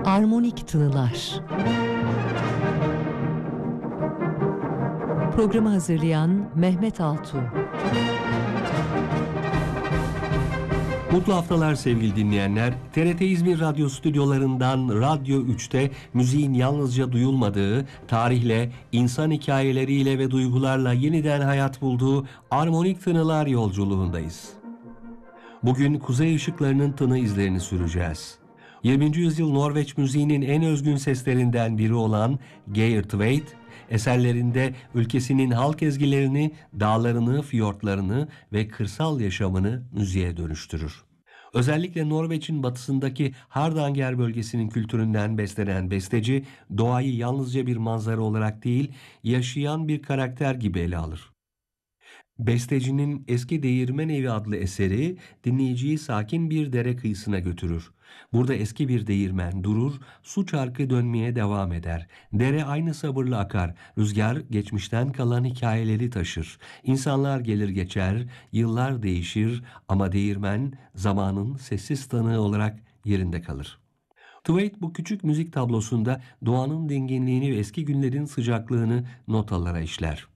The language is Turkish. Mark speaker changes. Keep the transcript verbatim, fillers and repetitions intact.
Speaker 1: Armonik Tınılar. Programı hazırlayan Mehmet Altuğ.
Speaker 2: Mutlu haftalar sevgili dinleyenler. T R T İzmir Radyo stüdyolarından Radyo üçte müziğin yalnızca duyulmadığı, tarihle, insan hikayeleriyle ve duygularla yeniden hayat bulduğu Armonik Tınılar yolculuğundayız. Bugün kuzey ışıklarının tını izlerini süreceğiz. yirminci yüzyıl Norveç müziğinin en özgün seslerinden biri olan Geir Tveit, eserlerinde ülkesinin halk ezgilerini, dağlarını, fiyortlarını ve kırsal yaşamını müziğe dönüştürür. Özellikle Norveç'in batısındaki Hardanger bölgesinin kültüründen beslenen besteci, doğayı yalnızca bir manzara olarak değil, yaşayan bir karakter gibi ele alır. Bestecinin Eski Değirmen Evi adlı eseri dinleyiciyi sakin bir dere kıyısına götürür. Burada eski bir değirmen durur, su çarkı dönmeye devam eder. Dere aynı sabırla akar, rüzgar geçmişten kalan hikayeleri taşır. İnsanlar gelir geçer, yıllar değişir ama değirmen zamanın sessiz tanığı olarak yerinde kalır. Tveit bu küçük müzik tablosunda doğanın dinginliğini ve eski günlerin sıcaklığını notalara işler.